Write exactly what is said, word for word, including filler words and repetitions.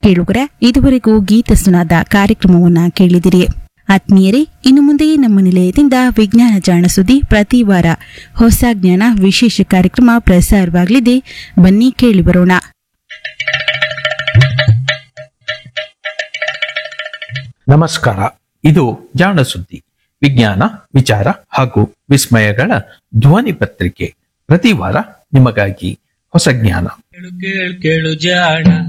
ಕೇಳುಗರೆ, ಇದುವರೆಗೂ ಗೀತ ಸುನಾದ ಕಾರ್ಯಕ್ರಮವನ್ನ ಕೇಳಿದಿರಿ. ಆತ್ಮೀಯರೇ, ಇನ್ನು ಮುಂದೆ ನಮ್ಮ ನಿಲಯದಿಂದ ವಿಜ್ಞಾನ ಜಾಣ ಸುದ್ದಿ ಪ್ರತಿ ವಾರ ಹೊಸ ಜ್ಞಾನ ವಿಶೇಷ ಕಾರ್ಯಕ್ರಮ ಪ್ರಸಾರವಾಗಲಿದೆ. ಬನ್ನಿ ಕೇಳಿ ಬರೋಣ. ನಮಸ್ಕಾರ. ಇದು ಜಾಣ ಸುದ್ದಿ, ವಿಜ್ಞಾನ, ವಿಚಾರ ಹಾಗೂ ವಿಸ್ಮಯಗಳ ಧ್ವನಿ ಪತ್ರಿಕೆ. ಪ್ರತಿ ವಾರ ನಿಮಗಾಗಿ ಹೊಸ ಜ್ಞಾನ. ಕೇಳು ಕೇಳು ಕೇಳು ಜಾಣ